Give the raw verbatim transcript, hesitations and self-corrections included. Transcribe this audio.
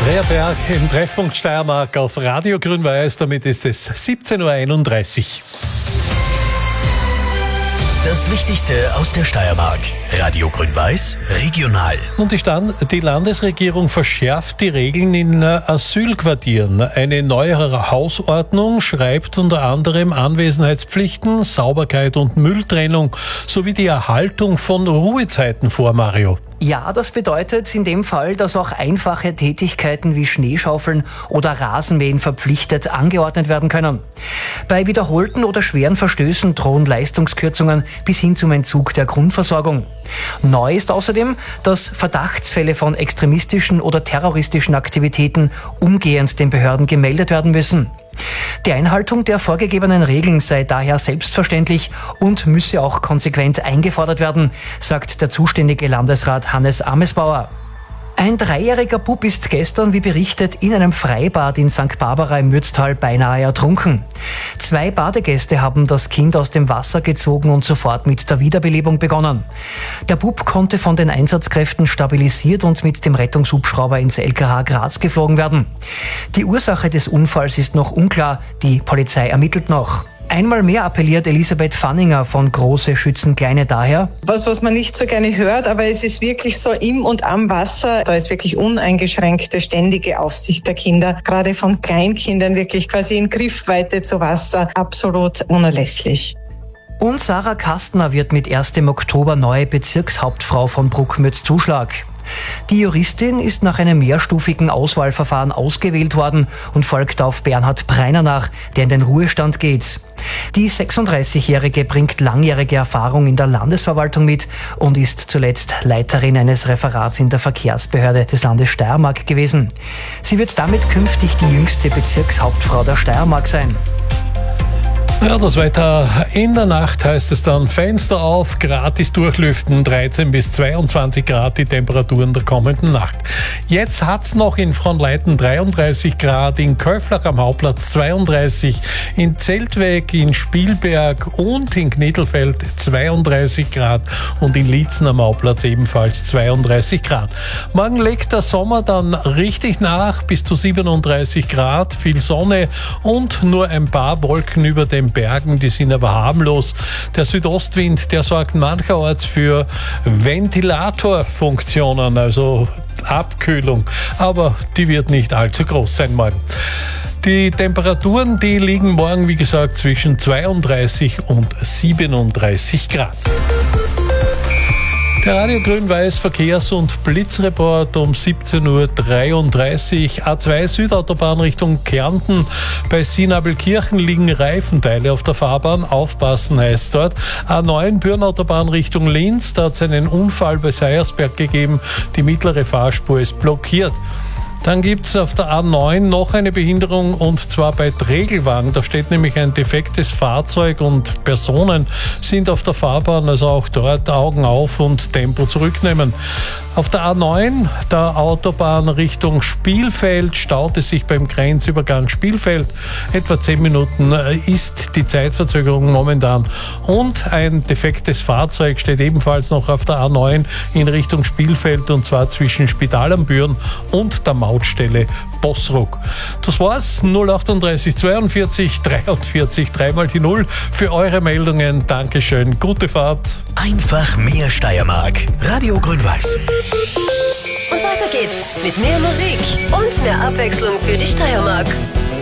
Andrea Berg im Treffpunkt Steiermark auf Radio Grün-Weiß. Damit ist es siebzehn Uhr einunddreißig. Das Wichtigste aus der Steiermark. Radio Grün-Weiß, regional. Und die, Stand, die Landesregierung verschärft die Regeln in Asylquartieren. Eine neuere Hausordnung schreibt unter anderem Anwesenheitspflichten, Sauberkeit und Mülltrennung sowie die Erhaltung von Ruhezeiten vor, Mario. Ja, das bedeutet in dem Fall, dass auch einfache Tätigkeiten wie Schneeschaufeln oder Rasenmähen verpflichtet angeordnet werden können. Bei wiederholten oder schweren Verstößen drohen Leistungskürzungen bis hin zum Entzug der Grundversorgung. Neu ist außerdem, dass Verdachtsfälle von extremistischen oder terroristischen Aktivitäten umgehend den Behörden gemeldet werden müssen. Die Einhaltung der vorgegebenen Regeln sei daher selbstverständlich und müsse auch konsequent eingefordert werden, sagt der zuständige Landesrat Hannes Amesbauer. Ein dreijähriger Bub ist gestern, wie berichtet, in einem Freibad in Sankt Barbara im Mürztal beinahe ertrunken. Zwei Badegäste haben das Kind aus dem Wasser gezogen und sofort mit der Wiederbelebung begonnen. Der Bub konnte von den Einsatzkräften stabilisiert und mit dem Rettungshubschrauber ins L K H Graz geflogen werden. Die Ursache des Unfalls ist noch unklar, die Polizei ermittelt noch. Einmal mehr appelliert Elisabeth Fanninger von Große schützen Kleine daher. Was, was man nicht so gerne hört, aber es ist wirklich so im und am Wasser. Da ist wirklich uneingeschränkte, ständige Aufsicht der Kinder, gerade von Kleinkindern wirklich quasi in Griffweite zu Wasser, absolut unerlässlich. Und Sarah Kastner wird mit erstem Oktober neue Bezirkshauptfrau von Bruckmütz-Zuschlag. Die Juristin ist nach einem mehrstufigen Auswahlverfahren ausgewählt worden und folgt auf Bernhard Breiner nach, der in den Ruhestand geht. Die sechsunddreißigjährige bringt langjährige Erfahrung in der Landesverwaltung mit und ist zuletzt Leiterin eines Referats in der Verkehrsbehörde des Landes Steiermark gewesen. Sie wird damit künftig die jüngste Bezirkshauptfrau der Steiermark sein. Ja, das Wetter in der Nacht heißt es dann Fenster auf, gratis durchlüften, dreizehn bis zweiundzwanzig Grad die Temperaturen der kommenden Nacht. Jetzt hat's noch in Fronleiten dreiunddreißig Grad, in Köflach am Hauptplatz zweiunddreißig, in Zeltweg, in Spielberg und in Knittelfeld zweiunddreißig Grad und in Liezen am Hauptplatz ebenfalls zweiunddreißig Grad. Morgen legt der Sommer dann richtig nach, bis zu siebenunddreißig Grad, viel Sonne und nur ein paar Wolken über dem Bergen, die sind aber harmlos. Der Südostwind, der sorgt mancherorts für Ventilatorfunktionen, also Abkühlung, aber die wird nicht allzu groß sein morgen. Die Temperaturen, die liegen morgen, wie gesagt, zwischen zweiunddreißig und siebenunddreißig Grad. Der Radio Grün-Weiß Verkehrs- und Blitzreport um siebzehn Uhr dreiunddreißig. A zwei Südautobahn Richtung Kärnten. Bei Sinabelkirchen liegen Reifenteile auf der Fahrbahn. Aufpassen heißt dort. A neun Bürnautobahn Richtung Linz. Da hat es einen Unfall bei Seiersberg gegeben. Die mittlere Fahrspur ist blockiert. Dann gibt es auf der A neun noch eine Behinderung und zwar bei Tregelwang. Da steht nämlich ein defektes Fahrzeug und Personen sind auf der Fahrbahn, also auch dort Augen auf und Tempo zurücknehmen. Auf der A neun, der Autobahn Richtung Spielfeld, staut es sich beim Grenzübergang Spielfeld. Etwa zehn Minuten ist die Zeitverzögerung momentan. Und ein defektes Fahrzeug steht ebenfalls noch auf der A neun in Richtung Spielfeld und zwar zwischen Spital am Büren und der Mautstelle Bossruck. Das war's. null achtunddreißig zweiundvierzig dreiundvierzig dreimal die Null für eure Meldungen. Dankeschön. Gute Fahrt. Einfach mehr Steiermark. Radio Grün-Weiß. Und weiter geht's mit mehr Musik und mehr Abwechslung für die Steiermark.